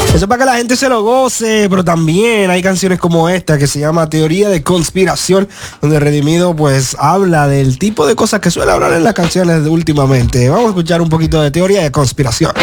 Eso es para que la gente se lo goce, pero también hay canciones como esta que se llama Teoría de Conspiración, donde Redimido pues habla del tipo de cosas que suele hablar en las canciones últimamente. Vamos a escuchar un poquito de Teoría de Conspiración.